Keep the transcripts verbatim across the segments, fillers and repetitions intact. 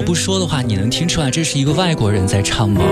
不说的话，你能听出来这是一个外国人在唱吗？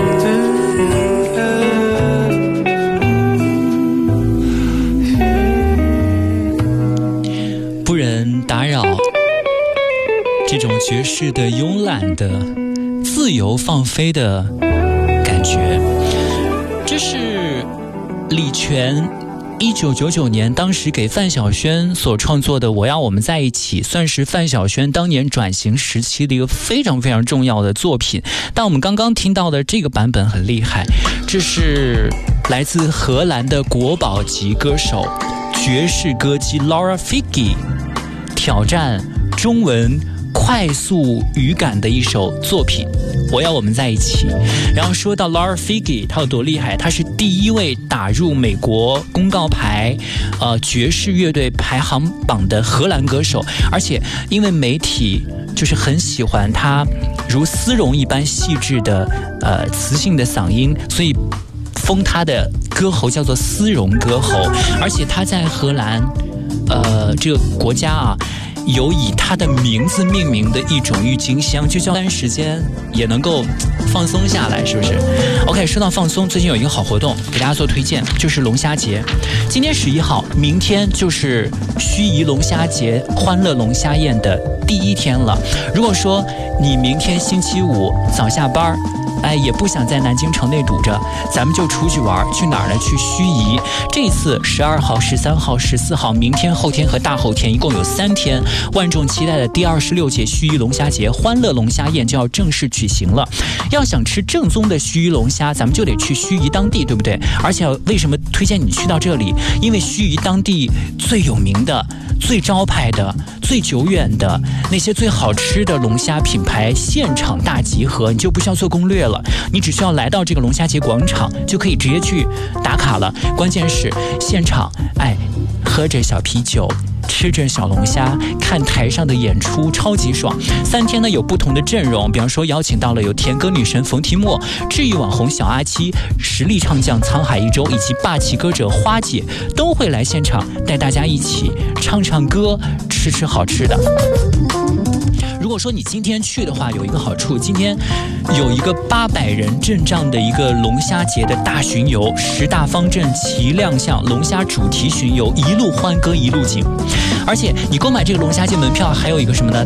不忍打扰这种爵士的慵懒的自由放飞的感觉，这是李泉一九九九年当时给范晓萱所创作的《我要我们在一起》，算是范晓萱当年转型时期的一个非常非常重要的作品。但我们刚刚听到的这个版本很厉害，这是来自荷兰的国宝级歌手爵士歌姬 Laura Figi 挑战中文快速语感的一首作品，我要我们在一起。然后说到 Laura Figi 她有多厉害，她是第一位打入美国公告牌呃爵士乐队排行榜的荷兰歌手，而且因为媒体就是很喜欢她如丝绒一般细致的呃磁性的嗓音，所以封她的歌喉叫做丝绒歌喉。而且她在荷兰呃这个国家啊有以他的名字命名的一种郁金香，就叫单时间也能够放松下来，是不是 ？OK， 说到放松，最近有一个好活动给大家做推荐，就是龙虾节。今天十一号，明天就是盱眙龙虾节欢乐龙虾宴的第一天了。如果说你明天星期五早下班，哎，也不想在南京城内堵着，咱们就出去玩，去哪儿呢？去盱眙。这次十二号、十三号、十四号，明天、后天和大后天，一共有三天，万众期待的第二十六届盱眙龙虾节欢乐龙虾宴就要正式举行了。要想吃正宗的盱眙龙虾，咱们就得去盱眙当地，对不对？而且为什么推荐你去到这里？因为盱眙当地最有名的、最招牌的、最久远的那些最好吃的龙虾品牌现场大集合，你就不需要做攻略了，你只需要来到这个龙虾节广场，就可以直接去打卡了。关键是现场，哎，喝着小啤酒，吃着小龙虾，看台上的演出，超级爽。三天呢有不同的阵容，比方说邀请到了有甜歌女神冯提莫、治愈网红小阿七、实力唱将沧海一周以及霸气歌者花姐，都会来现场带大家一起唱唱歌，吃吃好吃的。如果说你今天去的话，有一个好处，今天有一个八百人阵仗的一个龙虾节的大巡游，十大方阵齐亮相，龙虾主题巡游，一路欢歌一路景。而且你购买这个龙虾节门票还有一个什么呢？